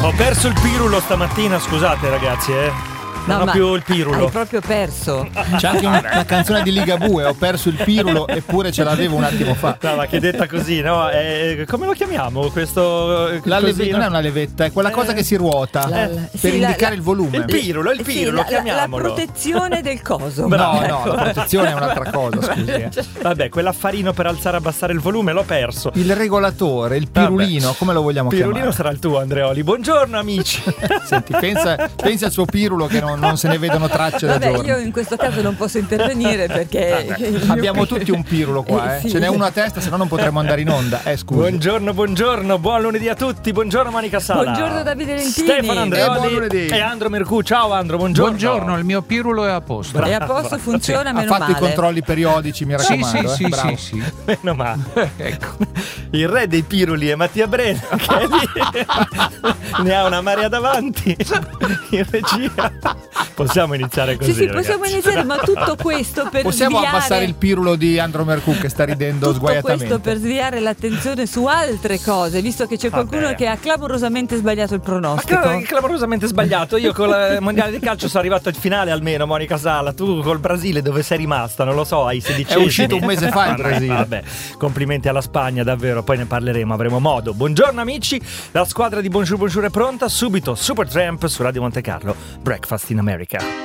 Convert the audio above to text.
Ho perso il pirulo stamattina, scusate ragazzi, non ho più il pirulo. Hai proprio perso. C'è anche una canzone di Ligabue, ho perso il pirulo eppure ce l'avevo un attimo fa. No, ma che detta così, no? Come lo chiamiamo questo? Non è una levetta, è quella cosa che si ruota per indicare il volume. Il pirulo, chiamiamolo. La protezione del coso. No, la protezione è un'altra cosa, scusi. Vabbè, quell'affarino per alzare e abbassare il volume l'ho perso. Il regolatore, il pirulino, come lo vogliamo chiamare? Pirulino sarà il tuo, Andreoli. Buongiorno amici. Senti, pensa al suo pirulo che non se ne vedono tracce da giorni. Io in questo caso non posso intervenire perché abbiamo tutti un pirulo qua, sì. Ce n'è uno a testa, se no non potremmo andare in onda. Scusi. Buongiorno, buon lunedì a tutti. Buongiorno Monica Sala. Buongiorno Davide Lentini. Stefano Andreoli e Andro Mercù. Ciao Andro, buongiorno. Buongiorno, il mio pirulo è a posto. È a posto, funziona, meno male. Ha fatto i controlli periodici, mi raccomando. Sì. Meno male. Ecco. Il re dei piruli è Mattia Brena, che è lì. Ne ha una marea davanti in regia. Possiamo iniziare così, Sì, possiamo ragazzi. iniziare, ma tutto questo per possiamo sviare... abbassare il pirulo di Andro Mercù che sta ridendo sguaiatamente. Tutto questo per sviare l'attenzione su altre cose, visto che c'è qualcuno che ha clamorosamente sbagliato il pronostico. Ma clamorosamente sbagliato. Io con il mondiale di calcio sono arrivato al finale almeno, Monica Sala. Tu col Brasile dove sei rimasta? Non lo so, ai 16. È uscito un mese fa il Brasile. Vabbè, complimenti alla Spagna, davvero. Poi ne parleremo, avremo modo. Buongiorno amici, la squadra di Bonjour è pronta. Subito Supertramp su Radio Monte Carlo. Breakfast in America.